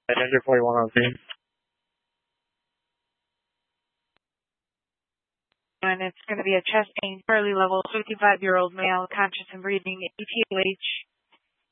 Danger 41 on scene. And it's going to be a chest pain, fairly level, 55-year-old male, conscious and breathing, ETOH.